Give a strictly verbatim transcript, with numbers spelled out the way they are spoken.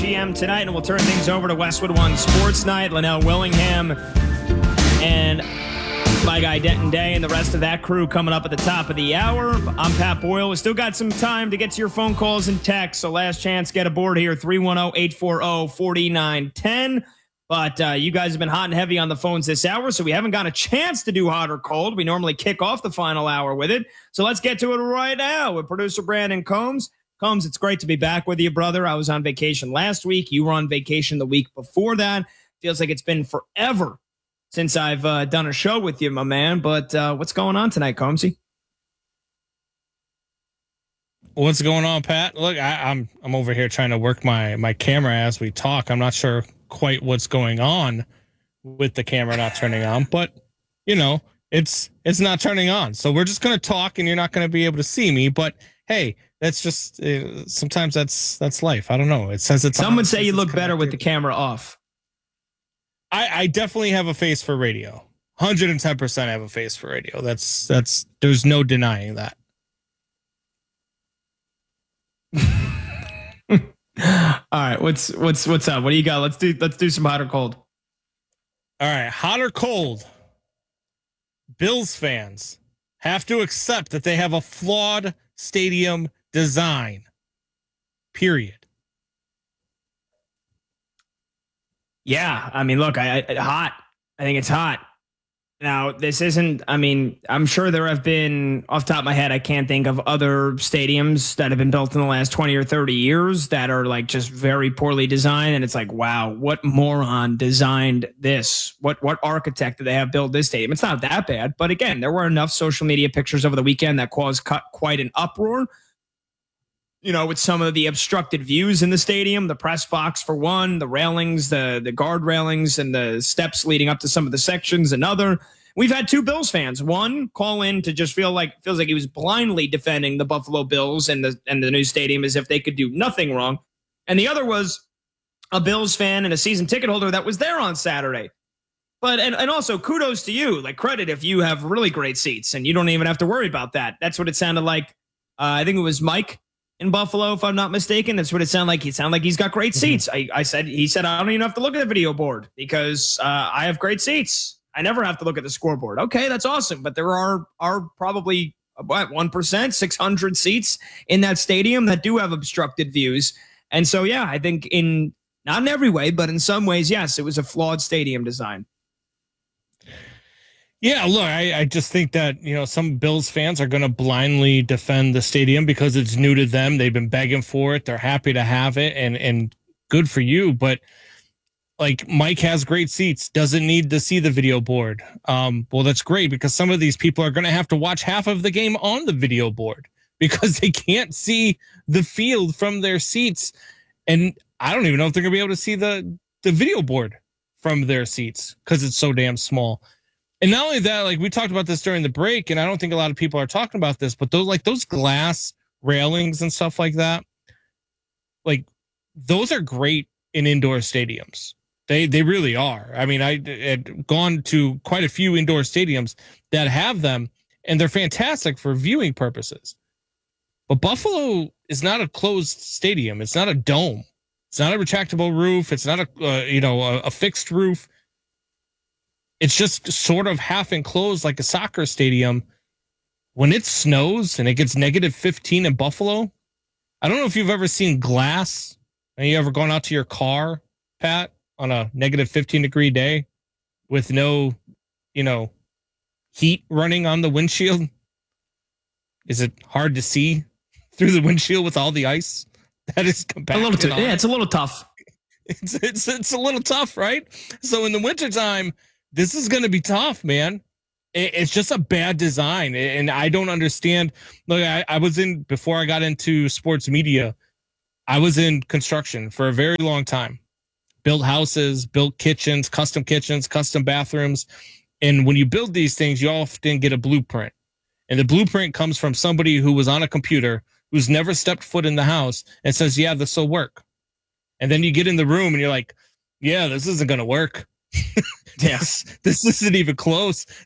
P M tonight, and we'll turn things over to Westwood One Sports Night. Linnell Willingham and my guy Denton Day and the rest of that crew coming up at the top of the hour. I'm Pat Boyle. We still got some time to get to your phone calls and texts, so last chance, get aboard here, three one zero, eight four zero, four nine one zero. But uh, you guys have been hot and heavy on the phones this hour, so we haven't got a chance to do hot or cold. We normally kick off the final hour with it. So let's get to it right now with producer Brandon Combs. Combs, it's great to be back with you, brother. I was on vacation last week. You were on vacation the week before that. Feels like it's been forever since I've uh, done a show with you, my man. But uh, what's going on tonight, Combsy? What's going on, Pat? Look, I, I'm I'm over here trying to work my my camera as we talk. I'm not sure quite what's going on with the camera not turning on, but you know, it's it's not turning on. So we're just gonna talk, and you're not gonna be able to see me. But hey, that's just uh, sometimes that's that's life. I don't know. It says it's. Some would say you look better with the camera off. I, I definitely have a face for radio. one hundred ten percent have a face for radio. That's that's there's no denying that. All right, what's what's what's up? What do you got? Let's do let's do some hot or cold. All right, hot or cold. Bills fans have to accept that they have a flawed stadium design. Period. Yeah, I mean, look, I, I hot. I think it's hot. Now, this isn't, I mean, I'm sure there have been, off the top of my head, I can't think of other stadiums that have been built in the last twenty or thirty years that are like just very poorly designed. And it's like, wow, what moron designed this? What what architect did they have build this stadium? It's not that bad. But again, there were enough social media pictures over the weekend that caused cut quite an uproar. You know, with some of the obstructed views in the stadium, the press box for one, the railings, the the guard railings, and the steps leading up to some of the sections, another. We've had two Bills fans. One call in to just feel like feels like he was blindly defending the Buffalo Bills and the and the new stadium as if they could do nothing wrong. And the other was a Bills fan and a season ticket holder that was there on Saturday. But and, and also kudos to you, like credit if you have really great seats and you don't even have to worry about that. That's what it sounded like. Uh, I think it was Mike in Buffalo, if I'm not mistaken. That's what it sounded like. He sounded like he's got great seats. Mm-hmm. I, I said, he said, I don't even have to look at the video board because uh, I have great seats. I never have to look at the scoreboard. Okay, that's awesome. But there are are probably what one percent, six hundred seats in that stadium that do have obstructed views. And so, yeah, I think in not in every way, but in some ways, yes, it was a flawed stadium design. Yeah, look, I, I just think that, you know, some Bills fans are going to blindly defend the stadium because it's new to them. They've been begging for it. They're happy to have it, and and good for you. But like Mike has great seats, doesn't need to see the video board. Um, well, that's great because some of these people are going to have to watch half of the game on the video board because they can't see the field from their seats. And I don't even know if they're going to be able to see the, the video board from their seats because it's so damn small. And not only that, like we talked about this during the break, and I don't think a lot of people are talking about this, but those like those glass railings and stuff like that, like those are great in indoor stadiums. They they really are. I mean, I had gone to quite a few indoor stadiums that have them, and they're fantastic for viewing purposes. But Buffalo is not a closed stadium. It's not a dome. It's not a retractable roof. It's not a uh, you know a, a fixed roof. It's just sort of half enclosed like a soccer stadium. When it snows and it gets negative fifteen in Buffalo, I don't know if you've ever seen glass. Have you ever gone out to your car, Pat, on a negative fifteen degree day with no, you know, heat running on the windshield? Is it hard to see through the windshield with all the ice that is compacted? A little too, yeah, it's a little tough. It's, it's, it's a little tough, right? So in the wintertime, this is going to be tough, man. It, it's just a bad design. And I don't understand. Look, I, I was in, before I got into sports media, I was in construction for a very long time. Built houses, built kitchens, custom kitchens, custom bathrooms. And when you build these things, you often get a blueprint. And the blueprint comes from somebody who was on a computer, who's never stepped foot in the house and says, yeah, this will work. And then you get in the room and you're like, yeah, this isn't going to work. Yes, this isn't even close